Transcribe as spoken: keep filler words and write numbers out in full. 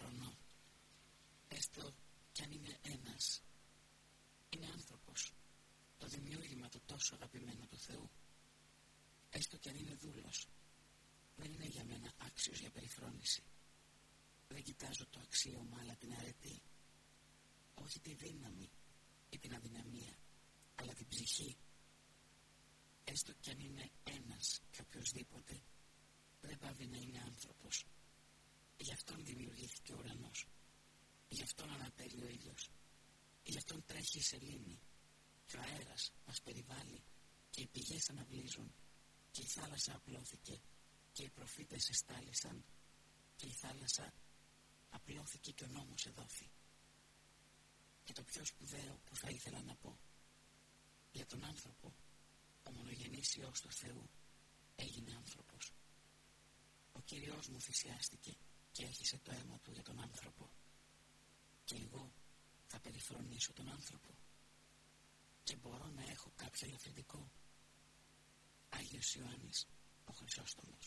περιφρονώ. Έστω κι αν είναι ένας. Είναι άνθρωπος, το δημιούργημα του τόσο αγαπημένο του Θεού. Έστω κι αν είναι δούλος, δεν είναι για μένα άξιος για περιφρόνηση. Δεν κοιτάζω το αξίωμα, αλλά την αρετή. Όχι τη δύναμη ή την αδυναμία, αλλά την ψυχή. Έστω κι αν είναι ένας και οποιοσδήποτε, δεν πάβει να είναι άνθρωπος. Γι' αυτόν δημιουργήθηκε ο ουρανός. Γι' αυτόν ανατέλει ο ήλιος. Γι' αυτόν τρέχει η σελήνη. Και ο αέρας μας περιβάλλει και οι πηγές αναβλύζουν. Και η θάλασσα απλώθηκε και οι προφήτες εστάλησαν. Και η θάλασσα απλώθηκε και ο νόμος εδόθη. Και το πιο σπουδαίο που θα ήθελα να πω, για τον άνθρωπο, ο μονογενής Υιός του Θεού έγινε άνθρωπος. Ο Κύριος μου θυσιάστηκε και έχισε το αίμα του για τον άνθρωπο. Και εγώ θα περιφρονήσω τον άνθρωπο. Και μπορώ να έχω κάποιο ελαφρυντικό. Άγιος Ιωάννης ο Χρυσόστομος.